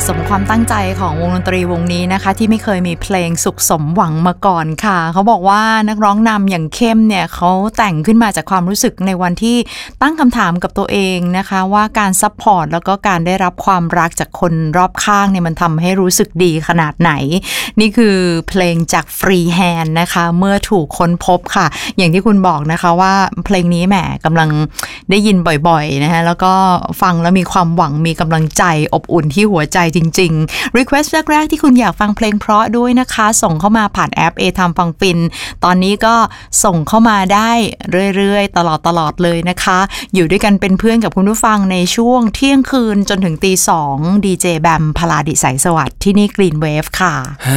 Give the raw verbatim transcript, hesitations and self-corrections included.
สมความตั้งใจของวงดนตรีวงนี้นะคะที่ไม่เคยมีเพลงสุขสมหวังมาก่อนค่ะเขาบอกว่านักร้องนำอย่างเข้มเนี่ยเขาแต่งขึ้นมาจากความรู้สึกในวันที่ตั้งคำถามกับตัวเองนะคะว่าการซัพพอร์ตแล้วก็การได้รับความรักจากคนรอบข้างเนี่ยมันทำให้รู้สึกดีขนาดไหนนี่คือเพลงจากฟรีแฮนด์นะคะเมื่อถูกค้นพบค่ะอย่างที่คุณบอกนะคะว่าเพลงนี้แหมกำลังได้ยินบ่อยๆนะคะแล้วก็ฟังแล้วมีความหวังมีกำลังใจอบอุ่นที่หัวใจจริงๆ Request แรกๆที่คุณอยากฟังเพลงเพราะด้วยนะคะส่งเข้ามาผ่านแอป เอ ทำ ฟังฟินตอนนี้ก็ส่งเข้ามาได้เรื่อยๆตลอดๆเลยนะคะอยู่ด้วยกันเป็นเพื่อนกับคุณผู้ฟังในช่วงเที่ยงคืนจนถึงตีสองดีเจแบมพลาดิสายสวัสดิ์ที่นี่ Green Wave ค่ะ